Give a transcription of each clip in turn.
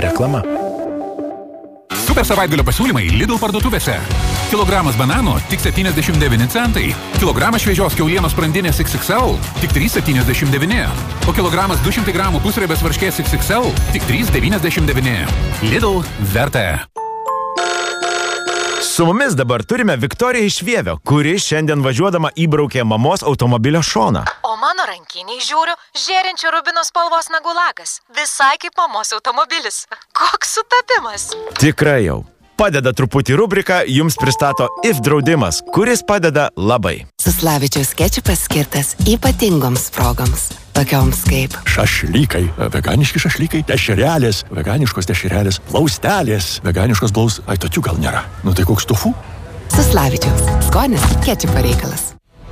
Reklama. Super savaitgalio pasiūlymai Lidl parduotuvėse. Kilogramas bananų tik 79 centai. Kilogramas šviežios kiaulienos sprandinės XXL tik 3,79. O kilogramas 200 gramų pusriebės varškės XXL tik 3,99. Lidl verta. Su mumis dabar turime Viktoriją iš Vievio, kuri šiandien važiuodama įbraukė mamos automobilio šoną. O mano rankiniai žiūriu, žėrinčio rubino spalvos nagų lakas. Visai kaip mamos automobilis. Koks sutapimas. Tikrai jau. Padeda truputį rubrika, jums pristato IF draudimas, kuris padeda labai. Suslavičiaus kečupas skirtas ypatingoms progoms, tokioms kaip šašlykai, veganiški šašlykai, dešrelės, veganiškos dešrelės, plaustelės, veganiškos Ai, tokių gal nėra. Nu tai koks tofu? Suslavičiaus. Skonis kečupo reikalas.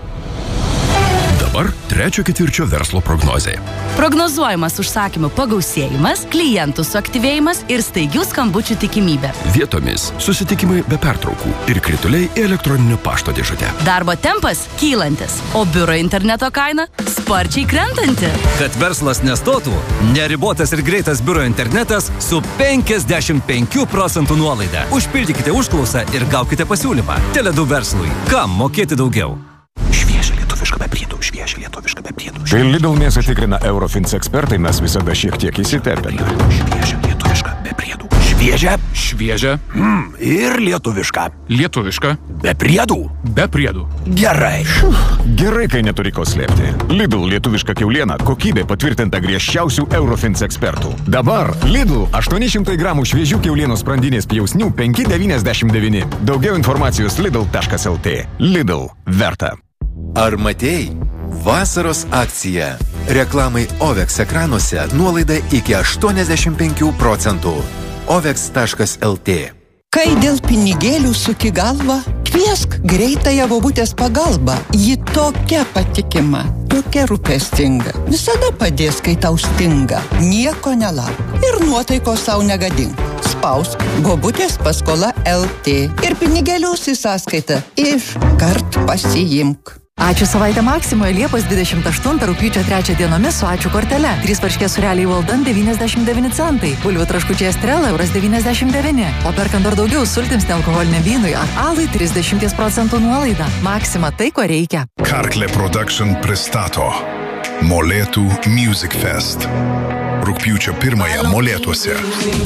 Dabar trečio ketvirčio verslo prognozė. Prognozuojamas užsakymų pagausėjimas, klientų suaktyvėjimas ir staigių skambučių tikimybė. Vietomis susitikimai be pertraukų ir krituliai į elektroninio pašto dėžutę. Darbo tempas kylantis, o biuro interneto kaina sparčiai krentanti. Kad verslas nestotų, neribotas ir greitas biuro internetas su 55% nuolaida. Užpildykite užklausą ir gaukite pasiūlymą. Tele2 verslui. Kam mokėti daugiau? Šviežia lietuviška be priedų. Kai Lidl mėsą tikrina Eurofins ekspertai, mes visada šiek tiek įsiterpėme. Šviežia lietuviška be priedų. Šviežia. Ir lietuviška. Lietuviška. Be priedų. Be priedų. Gerai. Gerai, kai neturi ko slėpti. Lidl lietuviška kiauliena, kokybė patvirtinta griežčiausių Eurofins ekspertų. Dabar Lidl 800 gramų šviežių kiaulienos sprandinės pjausnių 5,99. Daugiau informacijos lidl.lt. Lidl verta. Ar matei? Vasaros akcija. Reklamai OVEX ekranuose nuolaida iki 85%. OVEX.lt. Kai dėl pinigėlių suki galvą, kviesk greitąją bobutės pagalbą. Ji tokia patikima, tokia rūpestinga. Visada padės, kai tau stinga. Nieko nelauk. Ir nuotaikos sau negadink. Spausk bobutės paskola LT. Ir pinigėlius į sąskaitą iškart pasiimk. Ačiū savaitę Maksimoje Liepos 28 rugpjūčio 3 dienomis su Ačiū kortele. 3 varškės sūreliai Walden 99 centai. Bulvių traškučiai Estrela €99. O perkant dar daugiau sultims nealkoholiniam vynui ar alai 30% nuolaida. Maksima tai, ko reikia. Karklė Production pristato Molėtų Music Fest. Rugpjūčio 1 Molėtuose.